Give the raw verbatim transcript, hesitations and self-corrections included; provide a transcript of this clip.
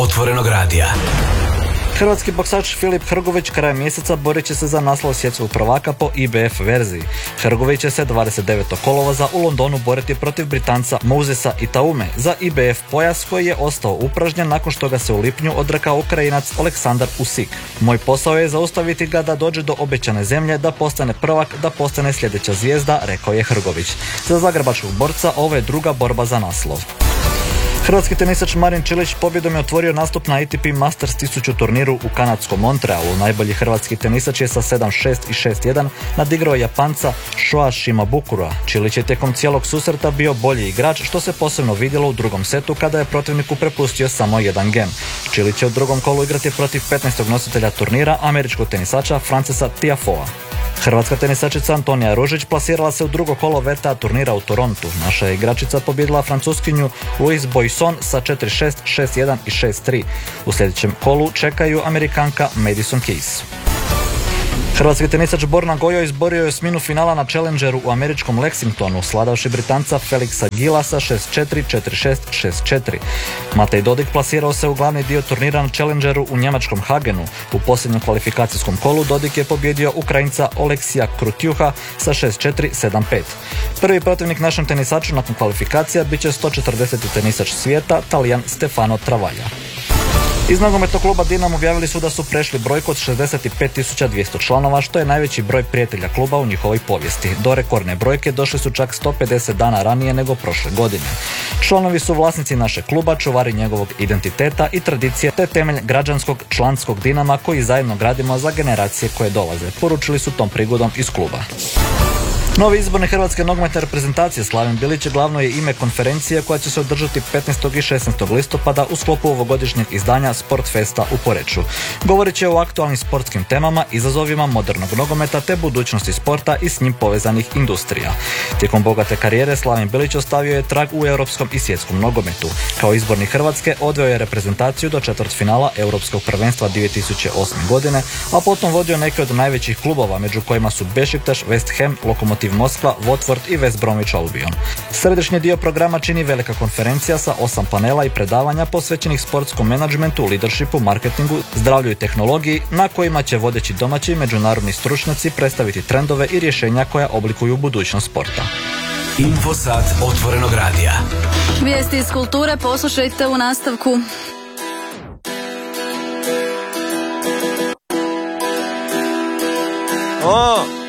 Otvorenog radija. Hrvatski boksač Filip Hrgović krajem mjeseca borit će se za naslov svjetskog prvaka po I B F verziji. Hrgović će se dvadeset devetog kolovoza u Londonu boriti protiv Britanca Mosesa Itaume za I B F pojas koji je ostao upražnjen nakon što ga se u lipnju odrekao Ukrajinac Aleksandar Usik. Moj posao je zaustaviti ga da dođe do obećane zemlje, da postane prvak, da postane sljedeća zvijezda, rekao je Hrgović. Za zagrebačkog borca ovo je druga borba za naslov. Hrvatski tenisač Marin Čilić pobjedom je otvorio nastup na A T P Masters tisuću turniru u kanadskom Montrealu. Najbolji hrvatski tenisač je sa sedam šest i šest jedan nadigrao Japanca Shoa Shimabukura. Čilić je tijekom cijelog susreta bio bolji igrač, što se posebno vidjelo u drugom setu kada je protivniku prepustio samo jedan gem. Čilić će u drugom kolu igrati protiv petnaestog nositelja turnira, američkog tenisača Francesa Tiafoea. Hrvatska tenisačica Antonija Ružić plasirala se u drugo kolo V T A turnira u Torontu. Naša je igračica pobjedila Francuskinju Louise Boisson sa četiri šest, šest jedan i šest tri. U sljedećem kolu čekaju Amerikanka Madison Keys. Hrvatski tenisač Borna Gojo izborio je osminu finala na Challengeru u američkom Lexingtonu, sladavši Britanca Felixa Gila sa šest četiri, četiri šest, šest četiri. Matej Dodig plasirao se u glavni dio turnira na Challengeru u njemačkom Hagenu. U posljednjem kvalifikacijskom kolu Dodig je pobjedio Ukrajinca Oleksija Krutjuha sa šest četiri, sedam pet. Prvi protivnik našem tenisaču nakon kvalifikacija bit će sto četrdeseti tenisač svijeta, Talijan Stefano Travaglia. Iz nogometnog kluba Dinamo objavili su da su prešli brojku od šezdeset pet tisuća dvjesto članova, što je najveći broj prijatelja kluba u njihovoj povijesti. Do rekordne brojke došli su čak sto pedeset dana ranije nego prošle godine. Članovi su vlasnici našeg kluba, čuvari njegovog identiteta i tradicije, te temelj građanskog članskog Dinama koji zajedno gradimo za generacije koje dolaze, poručili su tom prigodom iz kluba. Novi izborni hrvatske nogometne reprezentacije Slaven Bilić glavno je ime konferencije koja će se održati petnaestog i šesnaestog listopada u sklopu ovogodišnjeg izdanja Sportfesta u Poreču. Govorit će o aktualnim sportskim temama, izazovima modernog nogometa te budućnosti sporta i s njim povezanih industrija. Tijekom bogate karijere Slaven Bilić ostavio je trag u europskom i svjetskom nogometu. Kao izbornik Hrvatske odveo je reprezentaciju do četvrtfinala Europskog prvenstva dvije tisuće osme godine, a potom vodio neke od najvećih klubova, među kojima su Bešiktaš, West Ham, Lokomotiv Moskva, Watford i West Bromwich Albion. Središnji dio programa čini velika konferencija sa osam panela i predavanja posvećenih sportskom menadžmentu, leadershipu, marketingu, zdravlju i tehnologiji, na kojima će vodeći domaći i međunarodni stručnjaci predstaviti trendove i rješenja koja oblikuju budućnost sporta. Infosat Otvorenog radija. Vijesti iz kulture poslušajte u nastavku. O!